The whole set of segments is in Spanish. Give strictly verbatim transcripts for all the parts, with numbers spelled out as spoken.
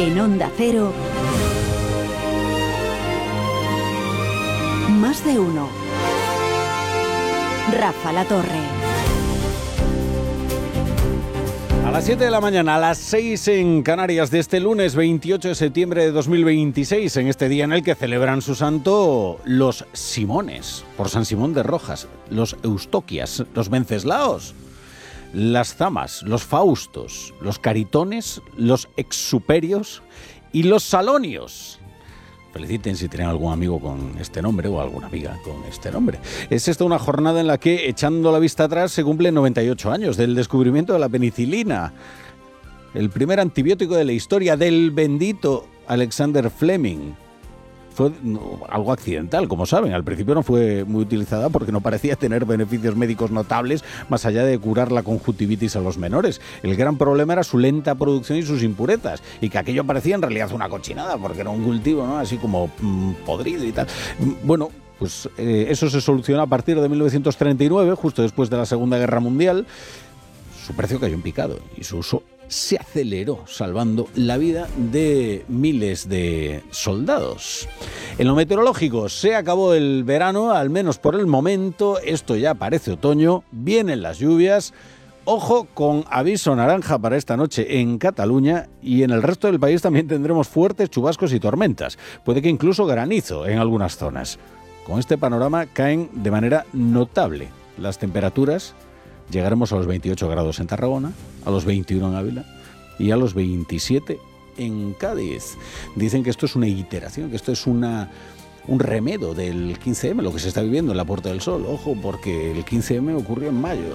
En Onda Cero, Más de Uno. Rafa La Torre. A las siete de la mañana, a las seis en Canarias de este lunes veintiocho de septiembre de dos mil veintiséis, en este día en el que celebran su santo los Simones, por San Simón de Rojas, los Eustoquias, los Venceslaos, las Zamas, los Faustos, los Caritones, los Exuperios y los Salonios. Feliciten si tienen algún amigo con este nombre o alguna amiga con este nombre. Es esta una jornada en la que, echando la vista atrás, se cumplen noventa y ocho años del descubrimiento de la penicilina, el primer antibiótico de la historia, del bendito Alexander Fleming. Fue no, algo accidental, como saben. Al principio no fue muy utilizada porque no parecía tener beneficios médicos notables más allá de curar la conjuntivitis a los menores. El gran problema era su lenta producción y sus impurezas, y que aquello parecía en realidad una cochinada porque era un cultivo, ¿no?, así como mmm, podrido y tal. Bueno, pues eh, eso se solucionó a partir de mil novecientos treinta y nueve, justo después de la Segunda Guerra Mundial. Su precio cayó en picado y su uso se aceleró, salvando la vida de miles de soldados. En lo meteorológico, se acabó el verano, al menos por el momento. Esto ya parece otoño, vienen las lluvias. Ojo, con aviso naranja para esta noche en Cataluña, y en el resto del país también tendremos fuertes chubascos y tormentas. Puede que incluso granizo en algunas zonas. Con este panorama caen de manera notable las temperaturas. Llegaremos a los veintiocho grados en Tarragona, a los veintiuno en Ávila y a los veintisiete en Cádiz. Dicen que esto es una iteración, que esto es una, un remedo del quince eme, lo que se está viviendo en la Puerta del Sol. Ojo, porque el quince eme ocurrió en mayo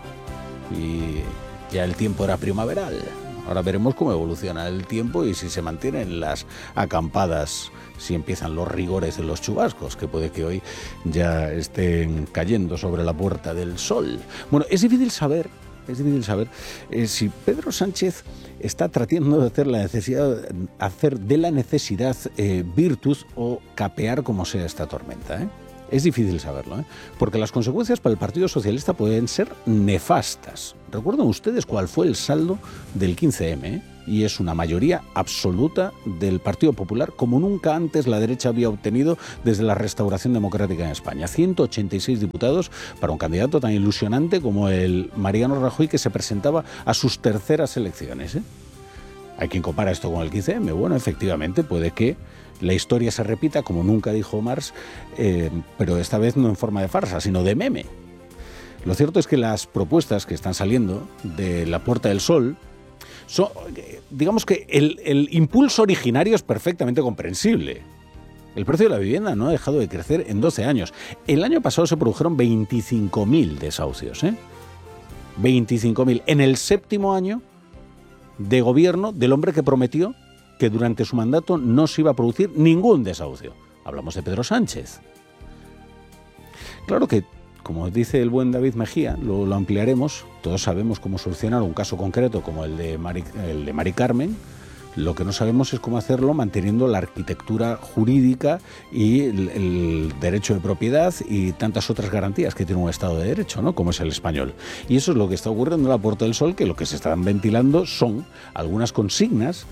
y ya el tiempo era primaveral. Ahora veremos cómo evoluciona el tiempo y si se mantienen las acampadas, si empiezan los rigores de los chubascos, que puede que hoy ya estén cayendo sobre la Puerta del Sol. Bueno, es difícil saber, es difícil saber eh, si Pedro Sánchez está tratando de hacer, la necesidad, hacer de la necesidad eh, virtud o capear como sea esta tormenta, ¿eh? Es difícil saberlo, ¿eh? Porque las consecuencias para el Partido Socialista pueden ser nefastas. ¿Recuerdan ustedes cuál fue el saldo del quince eme? ¿eh? Y es una mayoría absoluta del Partido Popular, como nunca antes la derecha había obtenido desde la restauración democrática en España. ciento ochenta y seis diputados para un candidato tan ilusionante como el Mariano Rajoy, que se presentaba a sus terceras elecciones, ¿eh? Hay quien compara esto con el quince eme. Bueno, efectivamente, puede que la historia se repita, como nunca dijo Marx, eh, pero esta vez no en forma de farsa, sino de meme. Lo cierto es que las propuestas que están saliendo de la Puerta del Sol son, digamos que el, el impulso originario es perfectamente comprensible. El precio de la vivienda no ha dejado de crecer en doce años. El año pasado se produjeron veinticinco mil desahucios, ¿eh? veinticinco mil. En el séptimo año de gobierno del hombre que prometió que durante su mandato no se iba a producir ningún desahucio. Hablamos de Pedro Sánchez. Claro que, como dice el buen David Mejía, lo, lo ampliaremos. Todos sabemos cómo solucionar un caso concreto como el de Mari, el de Mari Carmen. Lo que no sabemos es cómo hacerlo manteniendo la arquitectura jurídica y el, el derecho de propiedad y tantas otras garantías que tiene un Estado de Derecho, ¿no?, como es el español. Y eso es lo que está ocurriendo en la Puerta del Sol, que lo que se están ventilando son algunas consignas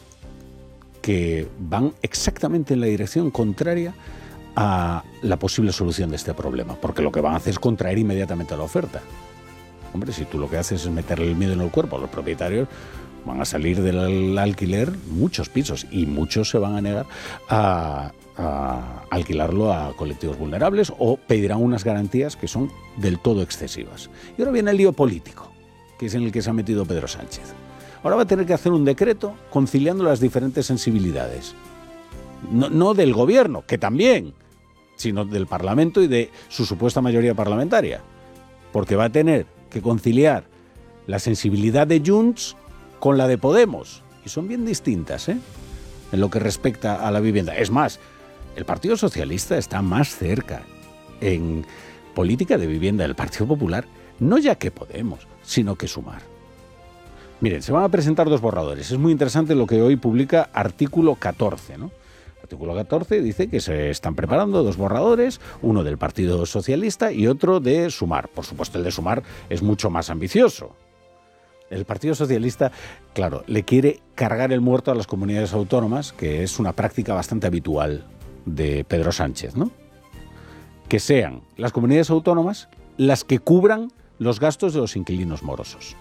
que van exactamente en la dirección contraria a la posible solución de este problema, porque lo que van a hacer es contraer inmediatamente la oferta. Hombre, si tú lo que haces es meterle el miedo en el cuerpo a los propietarios, van a salir del alquiler muchos pisos y muchos se van a negar a, a alquilarlo a colectivos vulnerables o pedirán unas garantías que son del todo excesivas. Y ahora viene el lío político, que es en el que se ha metido Pedro Sánchez. Ahora va a tener que hacer un decreto conciliando las diferentes sensibilidades. No, no del gobierno, que también, sino del Parlamento y de su supuesta mayoría parlamentaria. Porque va a tener que conciliar la sensibilidad de Junts con la de Podemos. Y son bien distintas, ¿eh?, en lo que respecta a la vivienda. Es más, el Partido Socialista está más cerca en política de vivienda del Partido Popular, no ya que Podemos, sino que Sumar. Miren, se van a presentar dos borradores. Es muy interesante lo que hoy publica Artículo catorce, ¿no? Artículo catorce dice que se están preparando dos borradores, uno del Partido Socialista y otro de Sumar. Por supuesto, el de Sumar es mucho más ambicioso. El Partido Socialista, claro, le quiere cargar el muerto a las comunidades autónomas, que es una práctica bastante habitual de Pedro Sánchez, ¿no? Que sean las comunidades autónomas las que cubran los gastos de los inquilinos morosos.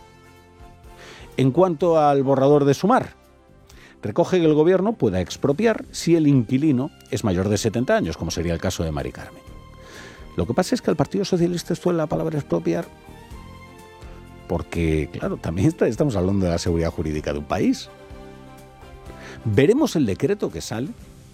En cuanto al borrador de Sumar, recoge que el gobierno pueda expropiar si el inquilino es mayor de setenta años, como sería el caso de Mari Carmen. Lo que pasa es que al Partido Socialista esto de la palabra expropiar, porque, claro, también está, estamos hablando de la seguridad jurídica de un país. Veremos el decreto que sale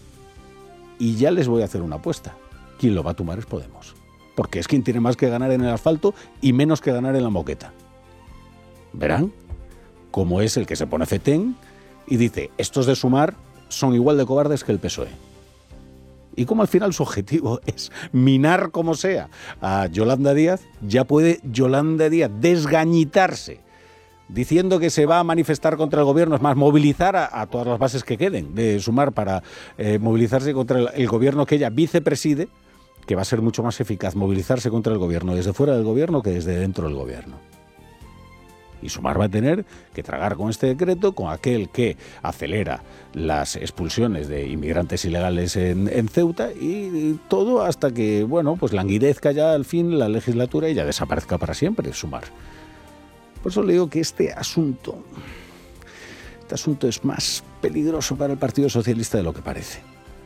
y ya les voy a hacer una apuesta. Quien lo va a tumbar es Podemos. Porque es quien tiene más que ganar en el asfalto y menos que ganar en la moqueta. Verán cómo es el que se pone fetén y dice, estos de Sumar son igual de cobardes que el P S O E. Y como al final su objetivo es minar como sea a Yolanda Díaz, ya puede Yolanda Díaz desgañitarse diciendo que se va a manifestar contra el gobierno, es más, movilizar a, a todas las bases que queden de Sumar para eh, movilizarse contra el, el gobierno que ella vicepreside, que va a ser mucho más eficaz movilizarse contra el gobierno desde fuera del gobierno que desde dentro del gobierno. Y Sumar va a tener que tragar con este decreto, con aquel que acelera las expulsiones de inmigrantes ilegales en, en Ceuta y, y todo hasta que, bueno, pues languidezca ya al fin la legislatura y ya desaparezca para siempre Sumar. Por eso le digo que este asunto, este asunto es más peligroso para el Partido Socialista de lo que parece.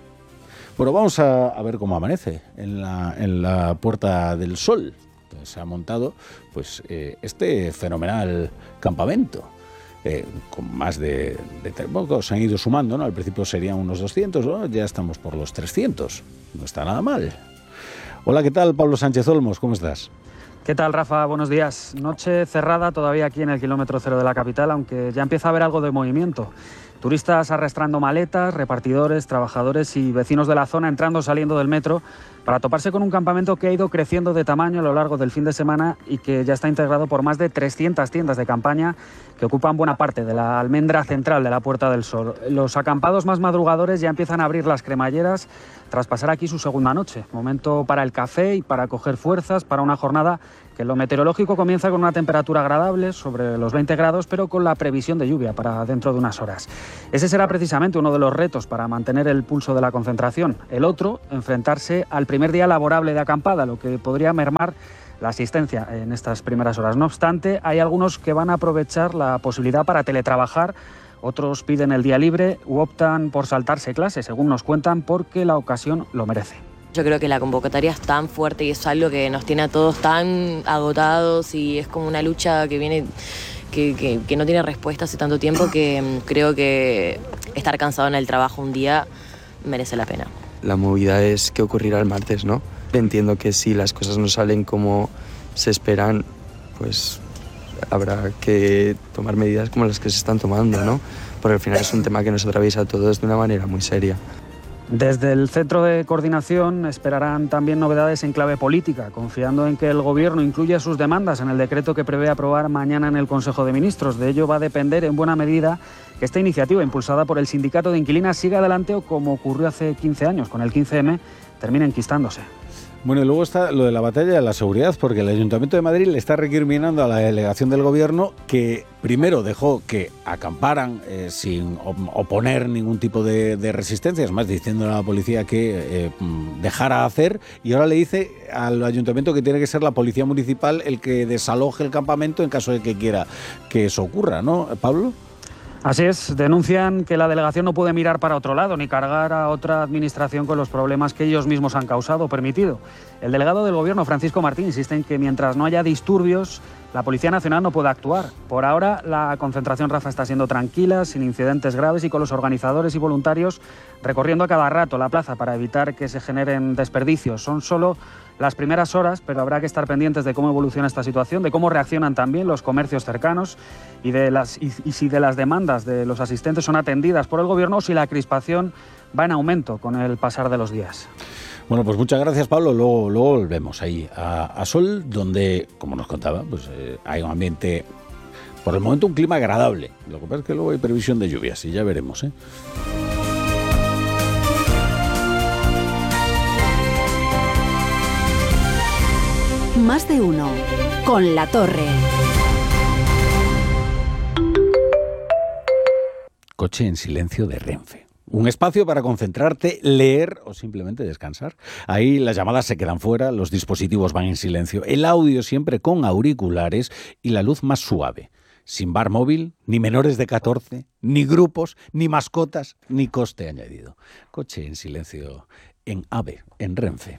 Bueno, vamos a, a ver cómo amanece en la, en la Puerta del Sol. Se ha montado pues eh, este fenomenal campamento eh, con más de, de bueno, se han ido sumando, ¿no? Al principio serían unos doscientos, ¿no? Ya estamos por los trescientos, no está nada mal. Hola, ¿qué tal, Pablo Sánchez Olmos? ¿Cómo estás? ¿Qué tal, Rafa? Buenos días. Noche cerrada todavía aquí en el kilómetro cero de la capital, aunque ya empieza a haber algo de movimiento. Turistas arrastrando maletas, repartidores, trabajadores y vecinos de la zona entrando o saliendo del metro para toparse con un campamento que ha ido creciendo de tamaño a lo largo del fin de semana y que ya está integrado por más de trescientas tiendas de campaña que ocupan buena parte de la almendra central de la Puerta del Sol. Los acampados más madrugadores ya empiezan a abrir las cremalleras tras pasar aquí su segunda noche. Momento para el café y para coger fuerzas para una jornada que en lo meteorológico comienza con una temperatura agradable, sobre los veinte grados, pero con la previsión de lluvia para dentro de unas horas. Ese será precisamente uno de los retos para mantener el pulso de la concentración. El otro, enfrentarse al primer día laborable de acampada, lo que podría mermar la asistencia en estas primeras horas. No obstante, hay algunos que van a aprovechar la posibilidad para teletrabajar, otros piden el día libre u optan por saltarse clases, según nos cuentan, porque la ocasión lo merece. Yo creo que la convocatoria es tan fuerte y es algo que nos tiene a todos tan agotados y es como una lucha que viene, que, que, que no tiene respuesta hace tanto tiempo que creo que estar cansado en el trabajo un día merece la pena. La movida es qué ocurrirá el martes, ¿no? Entiendo que si las cosas no salen como se esperan, pues habrá que tomar medidas como las que se están tomando, ¿no? Porque al final es un tema que nos atraviesa a todos de una manera muy seria. Desde el Centro de Coordinación esperarán también novedades en clave política, confiando en que el Gobierno incluya sus demandas en el decreto que prevé aprobar mañana en el Consejo de Ministros. De ello va a depender en buena medida que esta iniciativa, impulsada por el Sindicato de Inquilinas, siga adelante o, como ocurrió hace quince años con el quince eme, termine enquistándose. Bueno, y luego está lo de la batalla de la seguridad, porque el Ayuntamiento de Madrid le está recriminando a la delegación del Gobierno que primero dejó que acamparan eh, sin oponer ningún tipo de, de resistencia, es más, diciendo a la policía que eh, dejara hacer, y ahora le dice al Ayuntamiento que tiene que ser la Policía Municipal el que desaloje el campamento en caso de que quiera que eso ocurra, ¿no, Pablo? Así es, denuncian que la delegación no puede mirar para otro lado ni cargar a otra administración con los problemas que ellos mismos han causado o permitido. El delegado del Gobierno, Francisco Martín, insiste en que mientras no haya disturbios, la Policía Nacional no puede actuar. Por ahora, la concentración, Rafa, está siendo tranquila, sin incidentes graves y con los organizadores y voluntarios recorriendo a cada rato la plaza para evitar que se generen desperdicios. Son solo las primeras horas, pero habrá que estar pendientes de cómo evoluciona esta situación, de cómo reaccionan también los comercios cercanos y, de las, y, y si de las demandas de los asistentes son atendidas por el Gobierno o si la crispación va en aumento con el pasar de los días. Bueno, pues muchas gracias, Pablo. Luego, luego volvemos ahí a, a Sol, donde, como nos contaba, pues eh, hay un ambiente, por el momento un clima agradable. Lo que pasa es que luego hay previsión de lluvias y ya veremos, ¿eh? Más de uno, con La Torre. Coche en silencio de Renfe. Un espacio para concentrarte, leer o simplemente descansar. Ahí las llamadas se quedan fuera, los dispositivos van en silencio, el audio siempre con auriculares y la luz más suave. Sin bar móvil, ni menores de catorce, ni grupos, ni mascotas, ni coste añadido. Coche en silencio en AVE, en Renfe.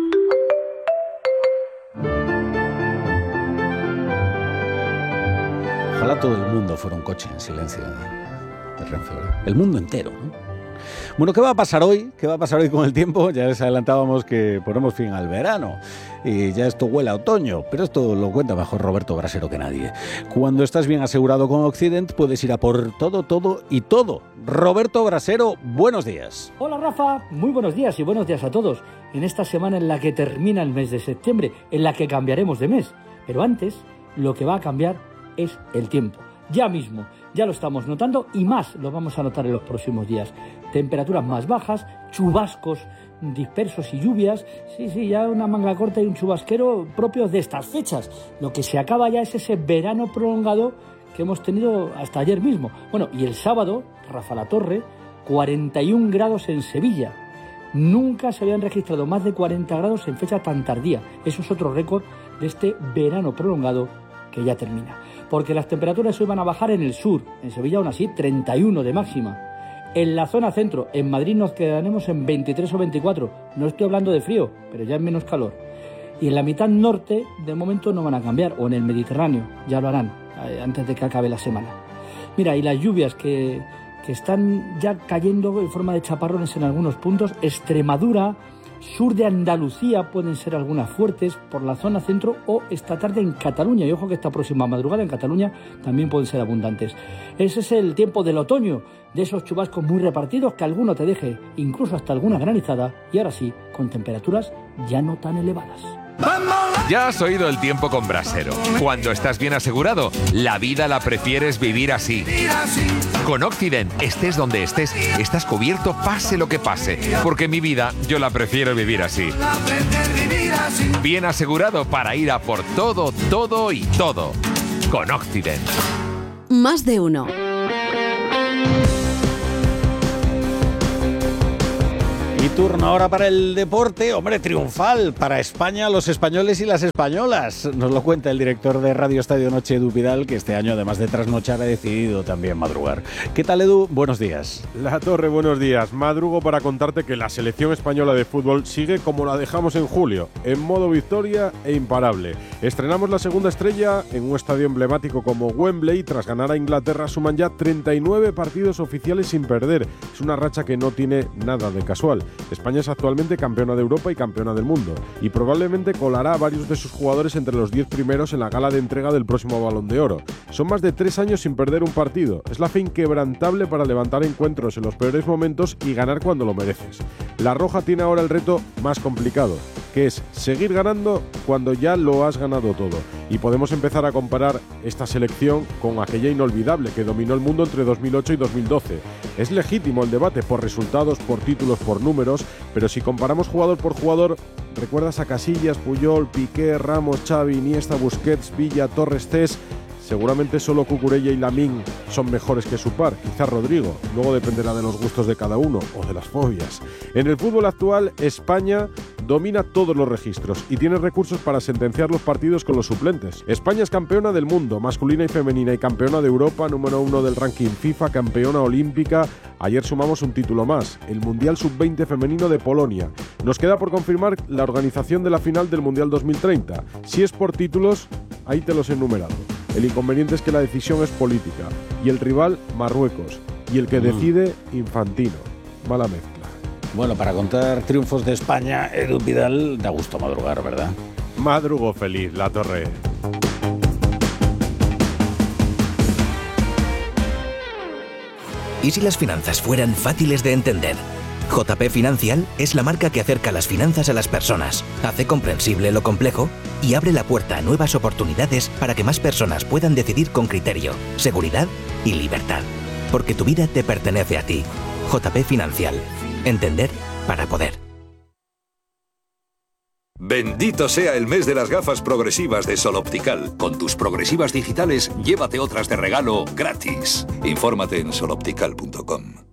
Ojalá todo el mundo fuera un coche en silencio de Renfe, ¿verdad? El mundo entero, ¿no? Bueno, ¿qué va a pasar hoy? ¿Qué va a pasar hoy con el tiempo? Ya les adelantábamos que ponemos fin al verano y ya esto huele a otoño, pero esto lo cuenta mejor Roberto Brasero que nadie. Cuando estás bien asegurado con Occident, puedes ir a por todo, todo y todo. Roberto Brasero, buenos días. Hola Rafa, muy buenos días y buenos días a todos. En esta semana en la que termina el mes de septiembre, en la que cambiaremos de mes. Pero antes, lo que va a cambiar es el tiempo. Ya mismo, ya lo estamos notando y más lo vamos a notar en los próximos días. Temperaturas más bajas, chubascos dispersos y lluvias. Sí, sí, ya una manga corta y un chubasquero propios de estas fechas. Lo que se acaba ya es ese verano prolongado que hemos tenido hasta ayer mismo. Bueno, y el sábado, Rafa La Torre, cuarenta y un grados en Sevilla. Nunca se habían registrado más de cuarenta grados en fecha tan tardía. Eso es otro récord de este verano prolongado que ya termina. Porque las temperaturas hoy van a bajar en el sur, en Sevilla aún así treinta y uno de máxima. En la zona centro, en Madrid nos quedaremos en veintitrés o veinticuatro, no estoy hablando de frío, pero ya es menos calor. Y en la mitad norte, de momento no van a cambiar, o en el Mediterráneo, ya lo harán, eh, antes de que acabe la semana. Mira, y las lluvias que, que están ya cayendo en forma de chaparrones en algunos puntos, Extremadura, sur de Andalucía pueden ser algunas fuertes por la zona centro o esta tarde en Cataluña. Y ojo que esta próxima madrugada en Cataluña también pueden ser abundantes. Ese es el tiempo del otoño, de esos chubascos muy repartidos que alguno te deje incluso hasta alguna granizada y ahora sí, con temperaturas ya no tan elevadas. Ya has oído el tiempo con Brasero. Cuando estás bien asegurado, la vida la prefieres vivir así. Con Occident, estés donde estés, estás cubierto pase lo que pase. Porque mi vida, yo la prefiero vivir así. Bien asegurado para ir a por todo, todo y todo. Con Occident. Más de uno. Y turno ahora para el deporte, hombre, triunfal para España, los españoles y las españolas. Nos lo cuenta el director de Radio Estadio Noche, Edu Pidal, que este año, además de trasnochar, ha decidido también madrugar. ¿Qué tal, Edu? Buenos días. La Torre, buenos días. Madrugo para contarte que la selección española de fútbol sigue como la dejamos en julio, en modo victoria e imparable. Estrenamos la segunda estrella en un estadio emblemático como Wembley. Tras ganar a Inglaterra, suman ya treinta y nueve partidos oficiales sin perder. Es una racha que no tiene nada de casual. España es actualmente campeona de Europa y campeona del mundo, y probablemente colará a varios de sus jugadores entre los diez primeros en la gala de entrega del próximo Balón de Oro. Son más de tres años sin perder un partido. Es la fe inquebrantable para levantar encuentros en los peores momentos y ganar cuando lo mereces. La Roja tiene ahora el reto más complicado, que es seguir ganando cuando ya lo has ganado todo. Y podemos empezar a comparar esta selección con aquella inolvidable que dominó el mundo entre dos mil ocho y dos mil doce. Es legítimo el debate por resultados, por títulos, por números, pero si comparamos jugador por jugador, recuerdas a Casillas, Puyol, Piqué, Ramos, Xavi, Iniesta, Busquets, Villa, Torres, Cés. Seguramente solo Cucurella y Lamine son mejores que su par, quizá Rodrigo. Luego dependerá de los gustos de cada uno o de las fobias. En el fútbol actual, España domina todos los registros y tiene recursos para sentenciar los partidos con los suplentes. España es campeona del mundo, masculina y femenina, y campeona de Europa, número uno del ranking FIFA, campeona olímpica. Ayer sumamos un título más, el Mundial sub veinte femenino de Polonia. Nos queda por confirmar la organización de la final del Mundial dos mil treinta. Si es por títulos, ahí te los he enumerado. El inconveniente es que la decisión es política y el rival Marruecos y el que decide Infantino. Mala mezcla. Bueno, para contar triunfos de España, Edu Pidal, da gusto madrugar, ¿verdad? Madrugo feliz, La Torre. ¿Y si las finanzas fueran fáciles de entender? J P Financial es la marca que acerca las finanzas a las personas, hace comprensible lo complejo y abre la puerta a nuevas oportunidades para que más personas puedan decidir con criterio, seguridad y libertad. Porque tu vida te pertenece a ti. J P Financial. Entender para poder. Bendito sea el mes de las gafas progresivas de Sol Optical. Con tus progresivas digitales, llévate otras de regalo gratis. Infórmate en sol optical punto com.